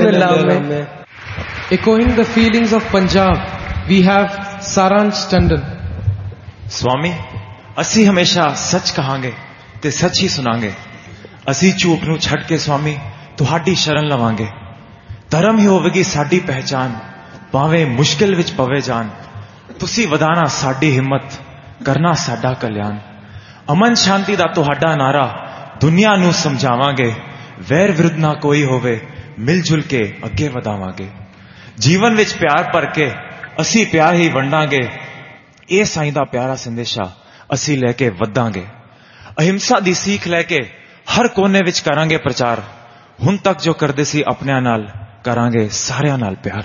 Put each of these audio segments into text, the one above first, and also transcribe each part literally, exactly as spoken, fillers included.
Echoing the feelings of Punjab, we have Saransh Tandon. स्वामी ਅਸੀਂ ਹਮੇਸ਼ਾ ਸੱਚ ਕਹਾਂਗੇ ਤੇ ਸੱਚ ਹੀ ਸੁਣਾਂਗੇ। ਅਸੀਂ ਝੂਠ ਨੂੰ ਛੱਡ ਕੇ स्वामी ਤੁਹਾਡੀ ਸ਼ਰਨ ਲਵਾਂਗੇ। ਧਰਮ ਹੀ ਹੋਵੇਗੀ ਸਾਡੀ ਪਹਿਚਾਨ, ਭਾਵੇਂ ਮੁਸ਼ਕਿਲ ਵਿੱਚ ਪਵੇ ਜਾਨ। ਤੁਸੀਂ ਵਧਾਣਾ ਸਾਡੀ ਹਿੰਮਤ, ਕਰਨਾ ਸਾਡਾ ਕਲਿਆਣ। ਅਮਨ ਸ਼ਾਂਤੀ ਦਾ ਤੁਹਾਡਾ ਨਾਰਾ ਦੁਨੀਆ ਨੂੰ ਸਮਝਾਵਾਂਗੇ। ਵੈਰ ਵਿਰੁੱਧ ਨਾ ਕੋਈ ਹੋਵੇ, ਮਿਲ ਜੁਲ ਕੇ ਅੱਗੇ ਵਧਾਵਾਂਗੇ। ਜੀਵਨ ਵਿੱਚ ਪਿਆਰ ਭਰ ਕੇ ਅਸੀਂ ਪਿਆਰ ਹੀ ਵੰਡਾਂਗੇ। ਇਹ ਸਾਈਂ ਦਾ ਪਿਆਰਾ ਸੰਦੇਸ਼ਾ ਅਸੀਂ ਲੈ ਕੇ ਵਧਾਂਗੇ। ਅਹਿੰਸਾ ਦੀ ਸੀਖ ਲੈ ਕੇ ਹਰ ਕੋਨੇ ਵਿੱਚ ਕਰਾਂਗੇ ਪ੍ਰਚਾਰ। ਹੁਣ ਤੱਕ ਜੋ ਕਰਦੇ ਸੀ ਆਪਣਿਆਂ ਨਾਲ, ਕਰਾਂਗੇ ਸਾਰਿਆਂ ਨਾਲ ਪਿਆਰ।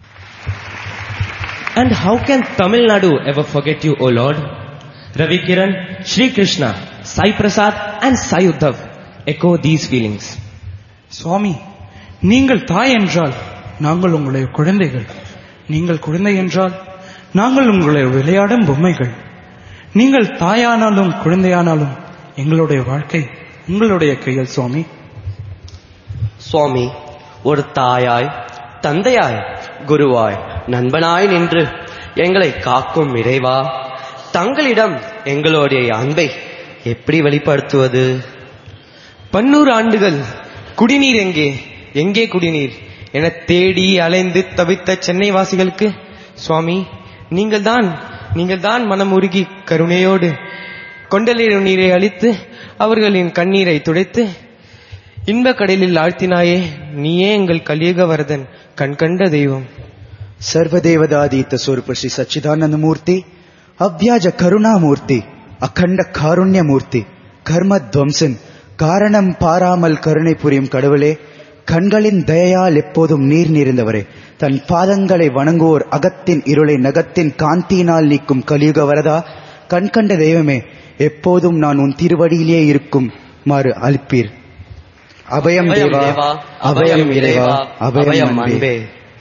And how can Tamil Nadu ever forget you, O Lord? Ravi Kiran, Shri Krishna, Sai Prasad and Sai Uddhav echo these feelings. சுவாமி, நீங்கள் தாய் என்றால் நாங்கள் உங்களுடைய குழந்தைகள். நீங்கள் குழந்தை என்றால் நாங்கள் உங்களுடைய விளையாடும் பொம்மைகள். நீங்கள் தாயானாலும் குழந்தையானாலும் எங்களுடைய வாழ்க்கை உங்களுடைய கையில் சுவாமி. சுவாமி, ஒரு தாயாய், தந்தையாய், குருவாய், நண்பனாய் நின்று எங்களை காக்கும் இறைவா, தங்களிடம் எங்களுடைய அன்பை எப்படி வெளிப்படுத்துவது? பன்னூறு ஆண்டுகள் குடிநீர் எங்கே எங்கே குடிநீர் என தேடி அலைந்து தவித்த சென்னை வாசிகளுக்கு சுவாமி நீங்கள் தான் நீங்கள் தான் மனம் உருகி கருணையோடு கொண்டலீர் நீரை அளித்து அவர்களின் கண்ணீரை துடைத்து இன்ப கடலில் ஆழ்த்தினாயே. நீயே எங்கள் கலியுக வரதன், கண்கண்ட தெய்வம். ಸರ್ವದೇವದಾದೀತ ಸ್ವರೂಪ ಶ್ರೀ ಸಚ್ಚಿದಾನಂದ ಮೂರ್ತಿ, ಅವ್ಯಾಜ ಕರುಣಾಮೂರ್ತಿ, ಅಖಂಡ ಕಾರುಣ್ಯ ಮೂರ್ತಿ, கர்மத்வம்சன், காரணம் பாராமல் கருணை புரியும் கடவுளே, கண்களின் தயையால் எப்போதும் நீர் நிறைந்தவரே, தன் பாதங்களை வணங்குவோர் அகத்தின் இருளை நகத்தின் காந்தியினால் நீக்கும் கலியுக வரதா, கண்கண்ட தெய்வமே, எப்போதும் நான் உன் திருவடியிலே இருக்கும் மாறு அளிப்பீர். அபயம் தேவா, அபயம் இறைவா, அபயம் அன்பே.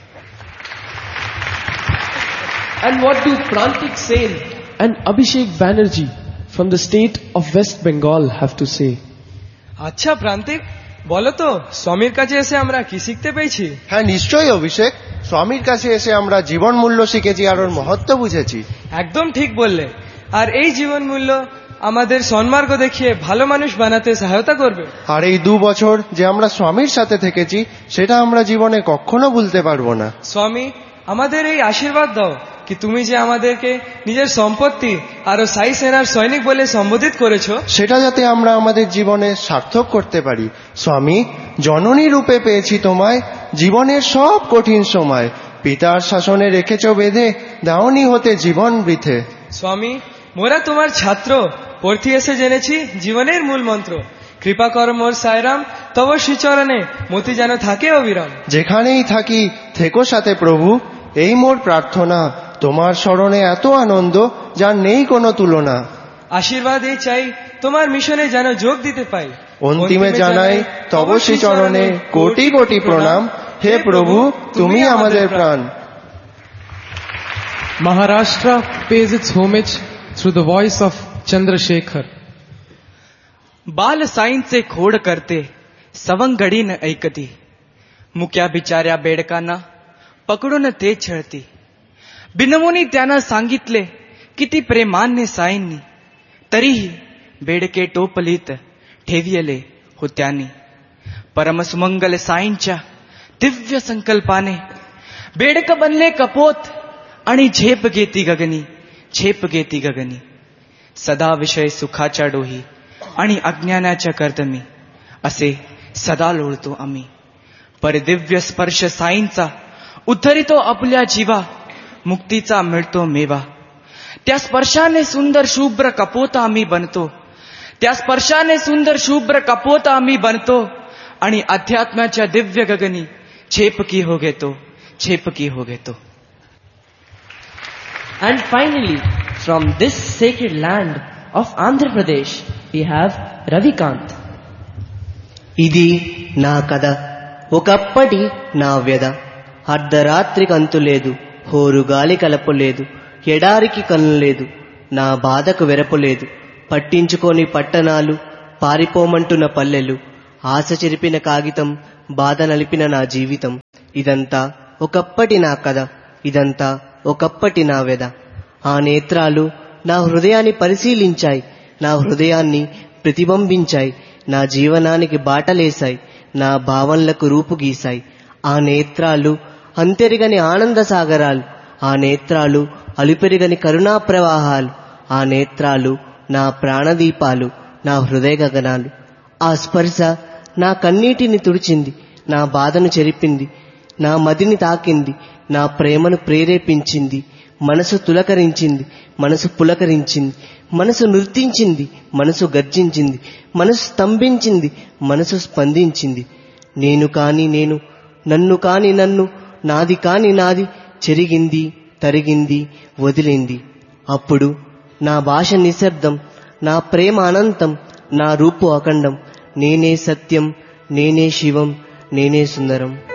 And what do Prantik Sen and Abhishek Banerjee from the state of West Bengal have to say? আচ্ছা প্রান্তিক, বলো তো স্বামীর কাছে এসে আমরা কি শিখতে পেয়েছি? হ্যাঁ নিশ্চয়ই অভিষেক, স্বামীর কাছে এসে আমরা জীবন মূল্য শিখেছি আর ওর মহত্ব বুঝেছি। একদম ঠিক বললে। আর এই জীবন মূল্য আমাদের সন্মার্গ দেখিয়ে ভালো মানুষ বানাতে সহায়তা করবে। আর এই দু বছর যে আমরা স্বামীর সাথে থেকেছি সেটা আমরা জীবনে কখনো ভুলতে পারবো না। স্বামী, আমাদের এই আশীর্বাদ দাও কি তুমি যে আমাদেরকে নিজের সম্পত্তি আর সাই সেনার সৈনিক বলে সম্বোধিত করেছো, সেটা যাতে আমরা আমাদের জীবনে সার্থক করতে পারি। স্বামী, জননী রূপে পেয়েছি তোমায় জীবনের সব কঠিন সময়, পিতার শাসনে রেখেছ বেঁধে, দাওনি হতে জীবন বৃথে। স্বামী, মোরা তোমার ছাত্র, পড়তে এসে জেনেছি জীবনের মূল মন্ত্র, কৃপা কর মোর সায়রাম, তব শ্রীচরণে মতি যেন থাকে অবিরাম। যেখানেই থাকি থেকো সাথে প্রভু, এই মোর প্রার্থনা, তোমার স্মরণে এত আনন্দ যার নেই কোনো তুলনা। আশীর্বাদ এই চাই তোমার মিশনে যেন যোগ দিতে পাই, অন্তিমে জানাই তব শ্রীচরণে কোটি কোটি প্রণাম, হে প্রভু তুমি আমাদের প্রাণ। Maharashtra pays its homage through the voice of Chandrasekhar. बाल साईन से खोड करते सवंगडी न ऐकती, मुक्या बिचाऱ्या बेडकांना पकडून ते छळती. बिनमुनी त्यानं सांगितले किती प्रेमाने साईंनी, तरीही बेडके टोपलीत ठेवियले होत्यानी. परमसुमंगल साईंच्या दिव्य संकल्पाने बेडक बनले कपोत आणि झेप घेती गगनी, झेप घेती गगनी. सदा विषय सुखाच्या डोही आणि अज्ञानाच्या कर्दमी, असे सदा लोळतो आम्ही. पर दिव्य स्पर्श साईंचा उद्धरितो आपल्या जीवा, मुक्तीचा मिळतो मेवा. त्या स्पर्शाने सुंदर शुभ्र कपोत आम्ही बनतो, त्या स्पर्शाने सुंदर शुभ्र कपोत आम्ही बनतो आणि अध्यात्माच्या दिव्य गगनी छेपकी हो घेतो, छेपकी हो घेतो. And finally, from this sacred land of Andhra Pradesh, we have Ravikant. ఇది నా కథ, ఒకప్పటి నా వ్యధ. అర్ధరాత్రి కంతు లేదు, హోరుగాలి కలపలేదు, ఎడారికి కన్ను లేదు, నా బాధకు వెరపలేదు. పట్టించుకోని పట్టణాలు, పారిపోమంటున్న పల్లెలు, ఆశ చెరిపిన కాగితం, బాధ నలిపిన నా జీవితం. ఇదంతా ఒకప్పటి నా కథ, ఇదంతా ఒకప్పటి నా వెద. ఆ నేత్రాలు నా హృదయాన్ని పరిశీలించాయి, నా హృదయాన్ని ప్రతిబింబించాయి, నా జీవనానికి బాటలేశాయి, నా భావనలకు రూపు గీశాయి. ఆ నేత్రాలు అంతెరగని ఆనంద సాగరాలు, ఆ నేత్రాలు అలుపెరగని కరుణా ప్రవాహాలు, ఆ నేత్రాలు నా ప్రాణదీపాలు, నా హృదయ గగనాలు. ఆ స్పర్శ నా కన్నీటిని తుడిచింది, నా బాధను చెరిపింది, నా మదిని తాకింది, నా ప్రేమను ప్రేరేపించింది. మనసు తులకరించింది, మనసు పులకరించింది, మనసు నృత్యించింది, మనసు గర్జించింది, మనసు స్తంభించింది, మనసు స్పందించింది. నేను కాని నేను, నన్ను కాని నన్ను, నాది కాని నాది, చెరిగింది, తరిగింది, వదిలింది. అప్పుడు నా భాష నిశ్శబ్దం, నా ప్రేమ అనంతం, నా రూపు అఖండం. నేనే సత్యం, నేనే శివం, నేనే సుందరం.